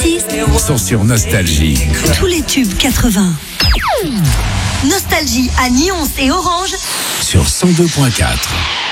artistes sont sur Nostalgie. tous les tubes 80. Nostalgie à Nyons et Orange Sur 102.4.